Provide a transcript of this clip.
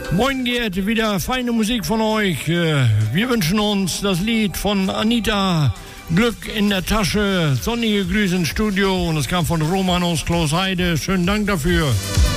Moin Gerd, wieder feine Musik von euch. Wir wünschen uns das Lied von Anita, Glück in der Tasche, sonnige Grüße ins Studio und es kam von Roman aus Klausheide. Schönen Dank dafür.